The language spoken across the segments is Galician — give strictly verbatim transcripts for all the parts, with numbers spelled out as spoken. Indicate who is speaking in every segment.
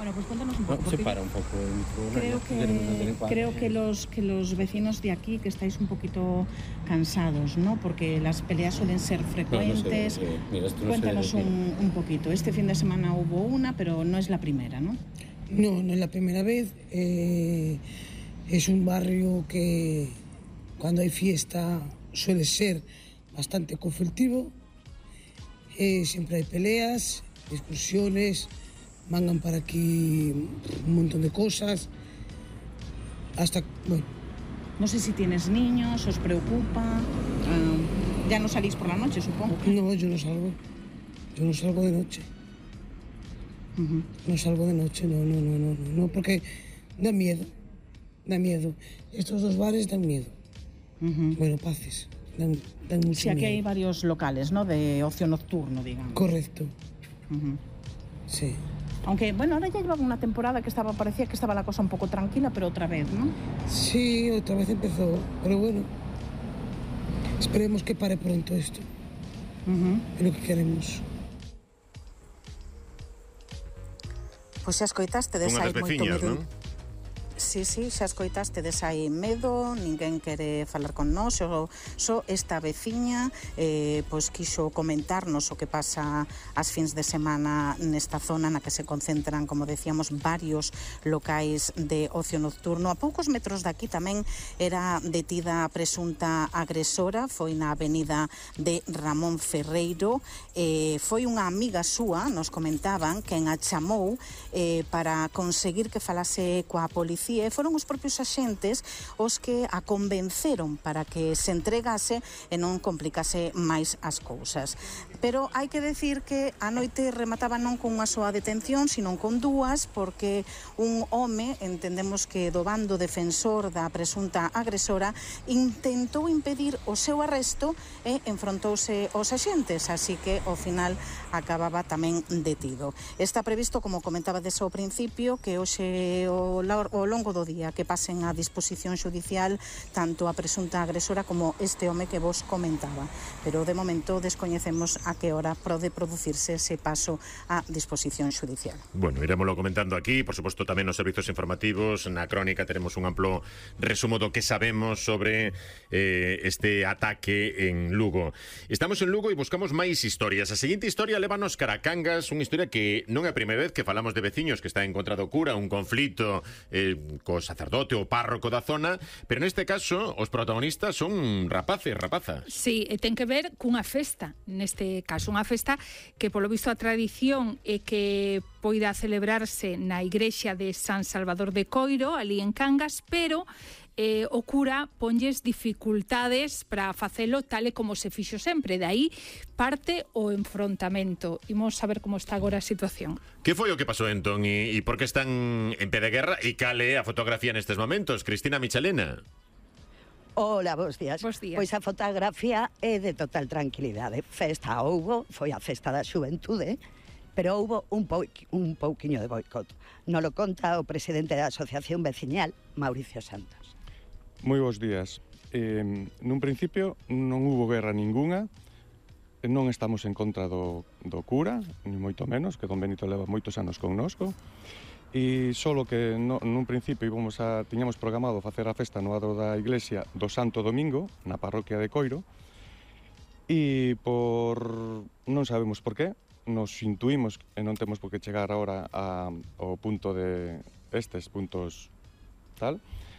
Speaker 1: Bueno, pues cuéntanos un poco.
Speaker 2: No, se para un poco el micro.
Speaker 1: Creo que, creo que, los, que los vecinos de aquí que estáis un poquito cansados, ¿no? Porque las peleas suelen ser frecuentes.
Speaker 2: No, no sé, mira, esto no
Speaker 1: Cuéntanos
Speaker 2: sé
Speaker 1: un, un poquito. Este fin de semana hubo una, pero no es la primera, ¿no?
Speaker 3: No, no es la primera vez. Eh, es un barrio que cuando hay fiesta suele ser bastante conflictivo. Eh, siempre hay peleas, discusiones, mangan para aquí un montón de cosas. Hasta, bueno.
Speaker 1: No sé si tienes niños, os preocupa. Uh, ya no salís por la noche, supongo.
Speaker 3: No, yo no salgo. Yo no salgo de noche. Uh-huh. No salgo de noche, no, no, no, no, no, porque da miedo, da miedo. Estos dos bares dan miedo. Uh-huh. Bueno, Paces, dan, dan mucho
Speaker 1: sí, aquí
Speaker 3: miedo.
Speaker 1: hay varios locales, ¿no? De ocio nocturno, digamos.
Speaker 3: Correcto.
Speaker 1: Uh-huh.
Speaker 3: Sí.
Speaker 1: Aunque, bueno, ahora ya llevaba una temporada que estaba, parecía que estaba la cosa un poco tranquila, pero otra vez, ¿no?
Speaker 3: Sí, otra vez empezó, pero bueno, esperemos que pare pronto esto. Uh-huh. Es lo que queremos.
Speaker 1: Pois xa escoitastedes, hai moito medo.
Speaker 2: Non?
Speaker 1: Sí, sí, xa escoitastedes, hai medo, ninguén quere falar con nós, só, só esta veciña eh, pois quixo comentarnos o que pasa as fins de semana nesta zona na que se concentran, como decíamos, varios locais de ocio nocturno. A poucos metros daqui tamén era detida a presunta agresora, foi na avenida de Ramón Ferreiro, eh, foi unha amiga súa, nos comentaban, quen a chamou eh, para conseguir que falase coa policía. E foron os propios axentes os que a convenceron para que se entregase e non complicase máis as cousas. Pero hai que decir que a noite remataba non con unha soa detención, sino con dúas, porque un home, entendemos que do bando defensor da presunta agresora, intentou impedir o seu arresto e enfrontouse aos axentes, así que ao final acababa tamén detido. Está previsto, como comentabades ao principio, que hoxe o, o longo do día que pasen a disposición xudicial tanto a presunta agresora como este home que vos comentaba. Pero de momento descoñecemos a que hora pode producirse ese paso a disposición xudicial.
Speaker 4: Bueno, irémoslo comentando aquí, por suposto tamén nos servizos informativos, na crónica teremos un amplo resumo do que sabemos sobre eh, este ataque en Lugo. Estamos en Lugo e buscamos máis historias. A seguinte historia lévanos cara a Cangas, unha historia que non é a primeira vez que falamos de veciños que está en contra do cura, un conflito eh, co sacerdote ou párroco da zona, pero neste caso os protagonistas son rapaces, rapazas.
Speaker 5: Sí, e ten que ver cunha festa, neste caso, unha festa que polo visto a tradición é que poida celebrarse na igrexa de San Salvador de Coiro, ali en Cangas, pero eh, o cura ponlles dificultades para facelo tal e como se fixo sempre. De aí parte o enfrontamento. Imos saber como está agora a situación.
Speaker 4: Que foi o que pasou entón e, e por que están en pé de guerra e cale a fotografía nestes momentos? Cristina Michelena.
Speaker 6: Hola, bos días.
Speaker 5: Bos días.
Speaker 6: Pois a fotografía é de total tranquilidade. Festa houbo, foi a festa da xuventude, pero houbo un, pou, un pouquiño de boicot. Non lo conta o presidente da Asociación Veciñal, Mauricio Santos.
Speaker 7: Moi bons días. Eh, nun principio non hubo guerra ningunha, non estamos en contra do, do cura, ni moito menos, que don Benito leva moitos anos connosco, e solo que no, nun principio íbamos a, tiñamos programado facer a festa no adro da iglesia do Santo Domingo, na parroquia de Coiro, e por non sabemos por qué, nos intuímos e non temos por que chegar agora a, ao punto de estes puntos tal,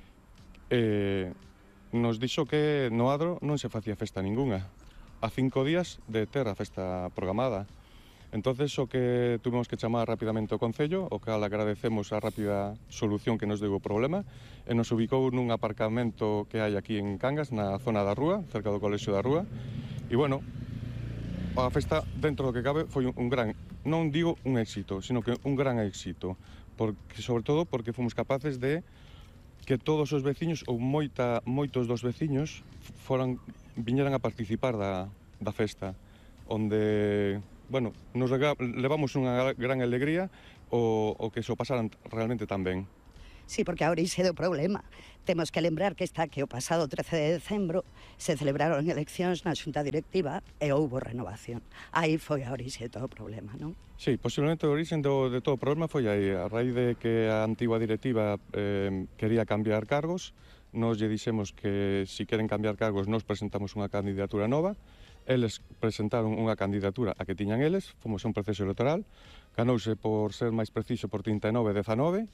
Speaker 7: eh, nos dixo que no adro non se facía festa ningunha, a cinco días de ter a festa programada. Entonces, o que tuvimos que chamar rapidamente o Concello, o cal agradecemos a rápida solución que nos deu o problema, e nos ubicou nun aparcamento que hai aquí en Cangas, na zona da Rúa, cerca do Colexio da Rúa, e bueno, a festa, dentro do que cabe, foi un, un gran, non digo un éxito, sino que un gran éxito, porque, sobre todo porque fomos capaces de que todos os veciños, ou moita, moitos dos veciños, foran, viñeran a participar da, da festa, onde, bueno, nos levamos unha gran alegría o, o que se o pasaran realmente tan ben.
Speaker 6: Sí, porque a orixe do problema. Temos que lembrar que está que o pasado trece de decembro se celebraron eleccións na xunta directiva e houbo renovación. Aí foi a orixe de todo o problema, non?
Speaker 7: Sí, posiblemente o orixe do, de todo o problema foi aí. A raíz de que a antigua directiva eh, quería cambiar cargos, nos lle dixemos que si queren cambiar cargos nos presentamos unha candidatura nova. Eles presentaron unha candidatura a que tiñan eles, fomos a un proceso electoral, ganouse, por ser máis preciso, por trinta e nove a dezanove.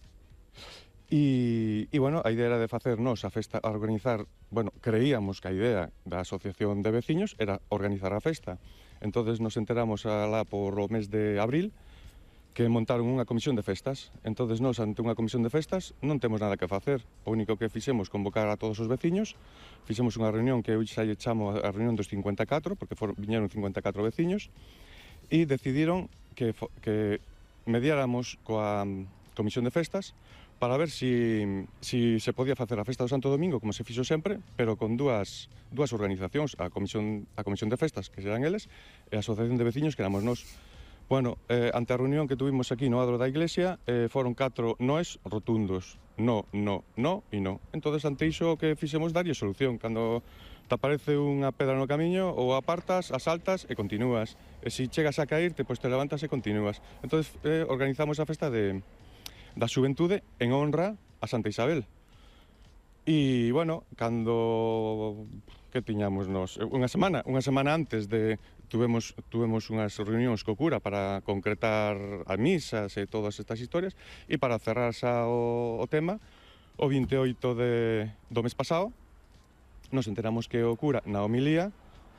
Speaker 7: E, e, bueno, a idea era de facernos a festa, a organizar, bueno, creíamos que a idea da Asociación de Veciños era organizar a festa. Entonces nos enteramos alá por o mes de abril que montaron unha comisión de festas. Entonces nos, ante unha comisión de festas, non temos nada que facer. O único que fixemos convocar a todos os veciños, fixemos unha reunión que hoxe xa lle chamo a reunión dos cincuenta e catro, porque foron, viñeron cincuenta e catro veciños, e decidiron que, que mediáramos coa comisión de festas para ver si, si se podía facer a festa do Santo Domingo como se fixo sempre, pero con dúas, dúas organizacións, a comisión, a comisión de festas, que serán eles, e a asociación de veciños, que éramos nós. Bueno, eh, ante a reunión que tuvimos aquí no adro da iglesia, eh, foron catro noes rotundos. No, no, no e no. Entonces, ante iso que fixemos darlle solución. Cando te aparece unha pedra no camiño, ou apartas, asaltas e continúas. E se chegas a caírte, pois te levantas e continúas. Entonces, eh, organizamos a festa de da xuventude en honra a Santa Isabel. E, bueno, cando que tiñamos nos unha semana, unha semana antes de tuvemos tuvemos unhas reunións co cura para concretar as misas e todas estas historias, e para cerrar xa o, o tema, o vinte e oito de, do mes pasado nos enteramos que o cura na homilía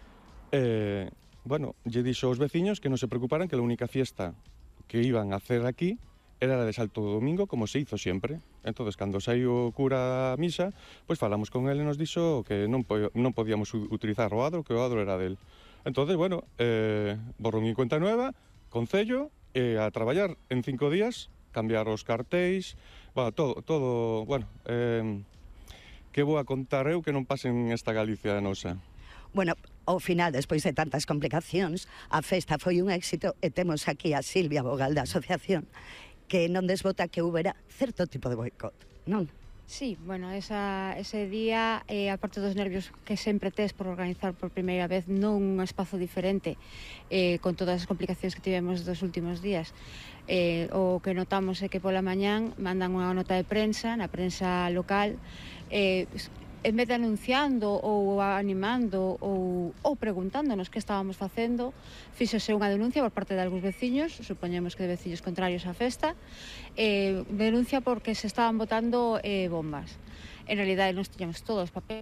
Speaker 7: eh, bueno, lle dixo aos veciños que non se preocuparan, que a única fiesta que iban a hacer aquí era la de Santo Domingo, como se hizo sempre. Entonces, cando saiu o cura a misa, pois falamos con ele e nos dixo que non, po non podíamos utilizar o adro, que o adro era del. Entonces, bueno, eh, borrón e cuenta nueva, concello, e a traballar en cinco días, cambiar os cartéis, bueno, todo, todo, bueno, eh, que vou a contar eu que non pase en esta Galicia nosa.
Speaker 6: Bueno, ao final, despois de tantas complicacións, a festa foi un éxito e temos aquí a Silvia, vogal da asociación, que non desbota que houbera certo tipo de boicot, non?
Speaker 2: Sí, bueno, esa, ese día, eh, aparte dos nervios que sempre tes por organizar por primeira vez nun espazo diferente, eh, con todas as complicacións que tivemos dos últimos días, eh, o que notamos é que pola mañán mandan unha nota de prensa, na prensa local, eh, en vez de anunciando ou animando ou, ou preguntándonos que estábamos facendo, fíxose unha denuncia por parte de algúns veciños, supoñemos que de veciños contrarios á festa, eh, denuncia porque se estaban botando eh, bombas. En realidade, nos tiñamos todos os papeles,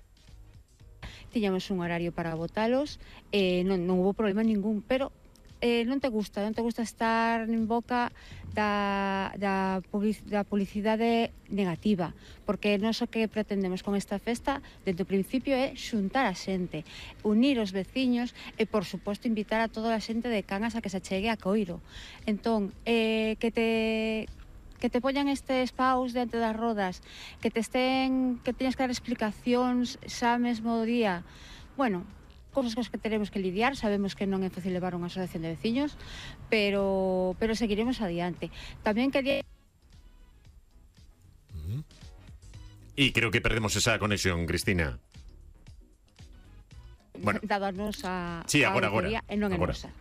Speaker 2: tiñamos un horario para botalos, eh, non, non hubo problema ningún, pero eh, non te gusta, non te gusta estar en boca da, da, da publicidade negativa, porque non o que pretendemos con esta festa, desde o principio, é xuntar a xente, unir os veciños e, por suposto, invitar a toda a xente de Cangas a que se chegue a Coiro. Entón, eh, que te... que te poñan estes paus diante das rodas, que te estén, que teñas que dar explicacións xa mesmo día, bueno, cousas cos que teremos que lidiar. Sabemos que non é fácil levar unha asociación de veciños, pero, pero seguiremos adiante. Tamén quería...
Speaker 4: Uh-huh. E creo que perdemos esa conexión, Cristina.
Speaker 2: Bueno, dados a,
Speaker 4: sí,
Speaker 2: a
Speaker 4: agora, agora.
Speaker 2: E non é
Speaker 4: agora.
Speaker 2: nosa.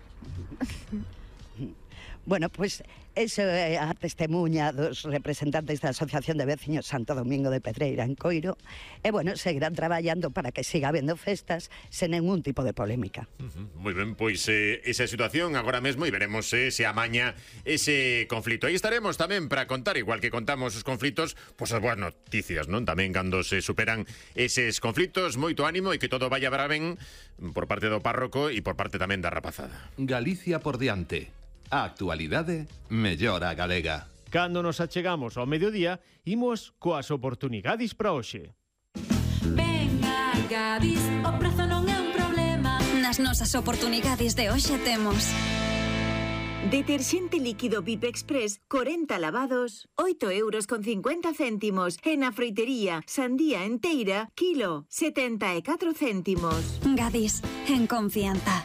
Speaker 6: Bueno, pois eso é a testemunha dos representantes da Asociación de Veciños Santo Domingo de Pedreira en Coiro, e, bueno, seguirán traballando para que siga habendo festas sen ningún tipo de polémica.
Speaker 4: Uh-huh. Moi ben, pois eh, esa situación agora mesmo, e veremos eh, se amaña ese conflito. Aí estaremos tamén para contar, igual que contamos os conflitos, pois as boas noticias, non? Tamén cando se superan eses conflitos, moito ánimo e que todo vaya para ben por parte do párroco e por parte tamén da rapazada.
Speaker 8: Galicia por diante. A actualidade mellora a galega.
Speaker 9: Cando nos achegamos ao mediodía, imos coas oportunidades para hoxe.
Speaker 10: Venga, Gadis, o prezo non é un problema. Nas nosas oportunidades de hoxe temos
Speaker 11: deterxente líquido V I P Express, corenta lavados, oito euros con cincuenta céntimos. E na froitería, sandía enteira, kilo, setenta e catro céntimos.
Speaker 10: Gadis, en confianza.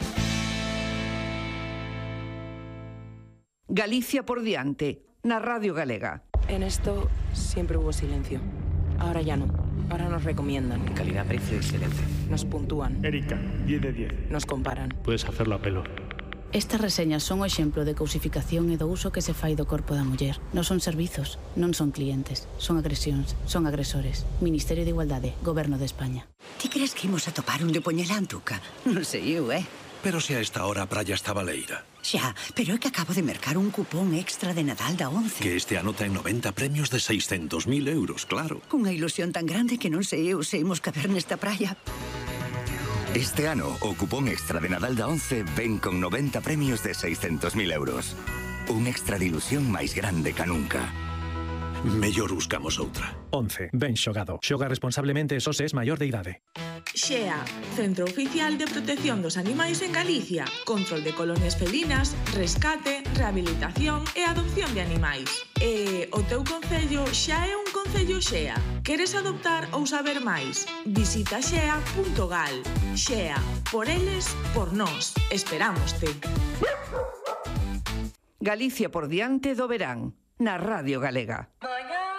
Speaker 12: Galicia por diante, na Radio Galega.
Speaker 13: En esto
Speaker 12: siempre hubo silencio. Ahora ya no. Ahora nos recomiendan.
Speaker 13: Calidad, precio, excelente.
Speaker 12: Nos puntúan.
Speaker 9: Erika, diez de diez.
Speaker 12: Nos comparan.
Speaker 9: Puedes hacerlo a pelo.
Speaker 14: Estas reseñas son o exemplo de cousificación e do uso que se fai do corpo da muller. Non son servizos, non son clientes, son agresións, son agresores. Ministerio de Igualdade, Goberno de España.
Speaker 15: Ti crees que imos a topar un de Poñelantuca? Non sei eu, eh?
Speaker 16: Pero se a esta hora a praia está baleira.
Speaker 15: Xa, pero é que acabo de mercar un cupón extra de Nadal da once.
Speaker 16: Que este ano ten noventa premios de seiscentos mil euros, claro.
Speaker 15: Cunha ilusión tan grande que non sei eu se imos caber nesta praia.
Speaker 17: Este ano, o cupón extra de Nadal da once ven con noventa premios de seiscentos mil euros. Un extra de ilusión máis grande ca nunca.
Speaker 16: Mellor buscamos outra.
Speaker 18: once. Ben xogado. Xoga responsablemente e só se es maior de idade.
Speaker 19: Xea, Centro Oficial de Protección dos Animais en Galicia. Control de colonias felinas, rescate, rehabilitación e adopción de animais. E o teu concello xa é un concello Xea. Queres adoptar ou saber máis? Visita xea punto gal. Xea, por eles, por nós. Esperámoste.
Speaker 20: Galicia por diante do verán, na Radio Galega.